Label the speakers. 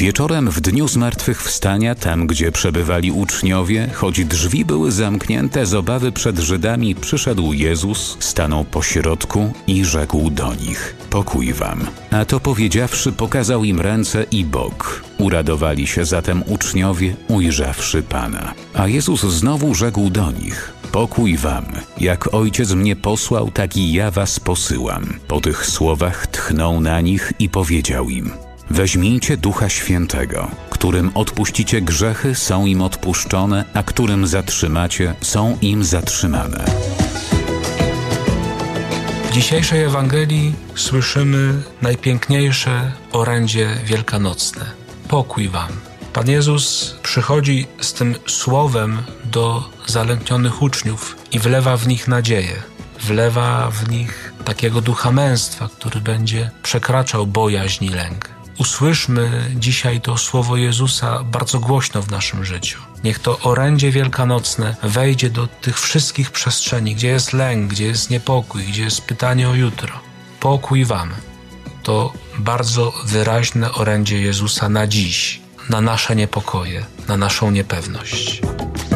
Speaker 1: Wieczorem w dniu zmartwychwstania, tam gdzie przebywali uczniowie, choć drzwi były zamknięte z obawy przed Żydami, przyszedł Jezus, stanął pośrodku i rzekł do nich: pokój wam. A to powiedziawszy, pokazał im ręce i bok. Uradowali się zatem uczniowie, ujrzawszy Pana. A Jezus znowu rzekł do nich: pokój wam. Jak Ojciec mnie posłał, tak i ja was posyłam. Po tych słowach tchnął na nich i powiedział im: weźmijcie Ducha Świętego. Którym odpuścicie grzechy, są im odpuszczone, a którym zatrzymacie, są im zatrzymane.
Speaker 2: W dzisiejszej Ewangelii słyszymy najpiękniejsze orędzie wielkanocne. Pokój wam. Pan Jezus przychodzi z tym słowem do zalęknionych uczniów i wlewa w nich nadzieję. Wlewa w nich takiego ducha męstwa, który będzie przekraczał bojaźń i lęk. Usłyszmy dzisiaj to słowo Jezusa bardzo głośno w naszym życiu. Niech to orędzie wielkanocne wejdzie do tych wszystkich przestrzeni, gdzie jest lęk, gdzie jest niepokój, gdzie jest pytanie o jutro. Pokój wam. To bardzo wyraźne orędzie Jezusa na dziś, na nasze niepokoje, na naszą niepewność.